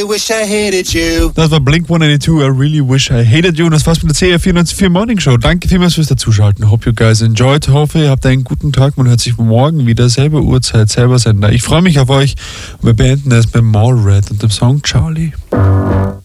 Das war Blink-182, I really wish I hated you. Und das war's mit der CR94 Morning Show. Danke vielmals fürs Dazuschalten. Hope you guys enjoyed. Hoffe, ihr habt einen guten Tag. Man hört sich morgen wieder. Selbe Uhrzeit, selber Sender. Ich freue mich auf euch. Und wir beenden es mit Mallred und dem Song Charlie.